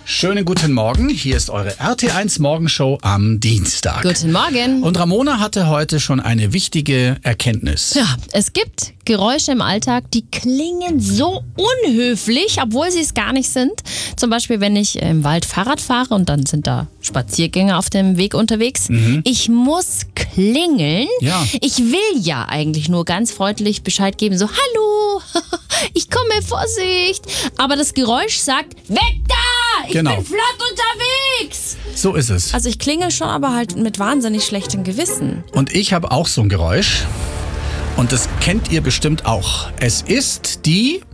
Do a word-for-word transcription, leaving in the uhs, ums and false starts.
Schönen guten Morgen, hier ist eure R T eins Morgenshow am Dienstag. Guten Morgen. Und Ramona hatte heute schon eine wichtige Erkenntnis. Ja, es gibt Geräusche im Alltag, die klingen so unhöflich, obwohl sie es gar nicht sind. Zum Beispiel, wenn ich im Wald Fahrrad fahre und dann sind da Spaziergänger auf dem Weg unterwegs. Mhm. Ich muss klingeln. Ja. Ich will ja eigentlich nur ganz freundlich Bescheid geben, so hallo, ich komme, Vorsicht. Aber das Geräusch sagt, weg da, ich Genau. bin flott unterwegs. So ist es. Also ich klingel schon, aber halt mit wahnsinnig schlechtem Gewissen. Und ich habe auch so ein Geräusch. Und das kennt ihr bestimmt auch. Es ist die...